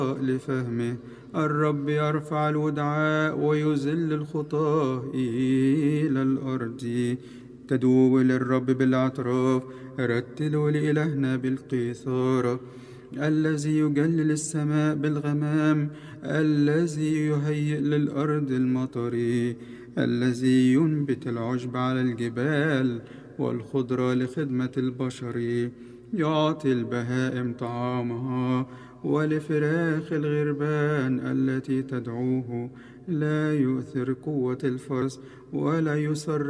لفهمه. الرب يرفع الودعاء ويذل الخطاة إلى الأرض. تدعوا للرب بالاعتراف، رتلوا لإلهنا بالقيثارة. الذي يجلل السماء بالغمام، الذي يهيئ للأرض المطر، الذي ينبت العشب على الجبال والخضرة لخدمة البشر. يعطي البهائم طعامها، ولفراخ الغربان التي تدعوه لا يؤثر قوة الفرس ولا يسر